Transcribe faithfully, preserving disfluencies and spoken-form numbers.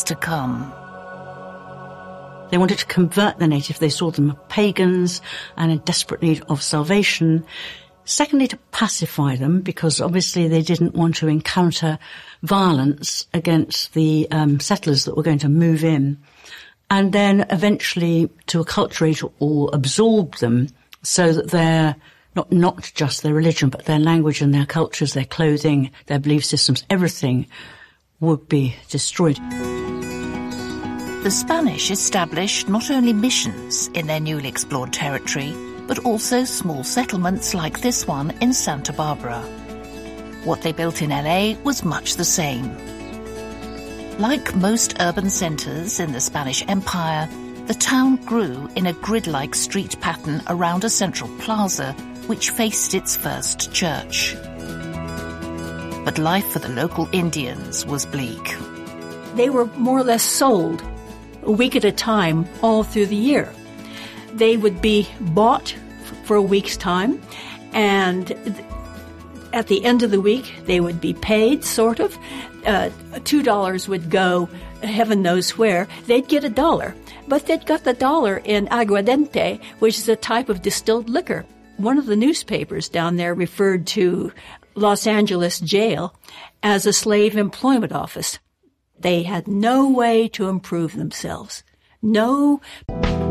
days to come. They wanted to convert the natives. They saw them as pagans and in desperate need of salvation. Secondly, to pacify them, because obviously they didn't want to encounter violence against the um, settlers that were going to move in. And then eventually to acculturate or absorb them so that their, not, not just their religion, but their language and their cultures, their clothing, their belief systems, everything would be destroyed. The Spanish established not only missions in their newly explored territory, but also small settlements like this one in Santa Barbara. What they built in L A was much the same. Like most urban centres in the Spanish Empire, the town grew in a grid-like street pattern around a central plaza which faced its first church. But life for the local Indians was bleak. They were more or less sold a week at a time all through the year. They would be bought for a week's time, and at the end of the week they would be paid, sort of. Uh, two dollars would go heaven knows where. They'd get a dollar, but they'd got the dollar in aguardiente, which is a type of distilled liquor. One of the newspapers down there referred to Los Angeles jail as a slave employment office. They had no way to improve themselves. No